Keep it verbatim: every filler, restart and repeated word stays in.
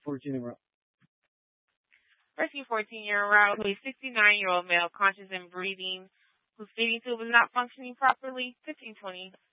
fourteen around. Rescue fourteen-year-old who is sixty-nine-year-old male conscious and breathing, whose feeding tube is not functioning properly. fifteen twenty